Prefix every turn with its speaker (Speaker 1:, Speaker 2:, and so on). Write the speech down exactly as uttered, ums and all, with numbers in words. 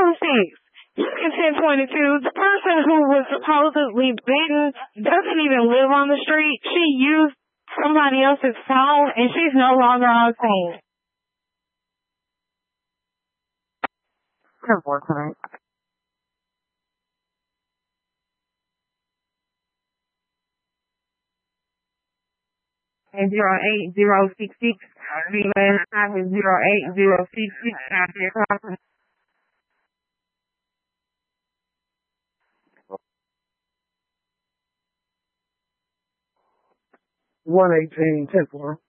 Speaker 1: oh six. In ten twenty-two, the person who was supposedly bitten doesn't even live on the street. She used somebody else's phone, and she's no longer on scene.
Speaker 2: Good work, right? And zero eight zero six six. The last time is zero eight zero six six after your conference.
Speaker 3: one eighteen ten four.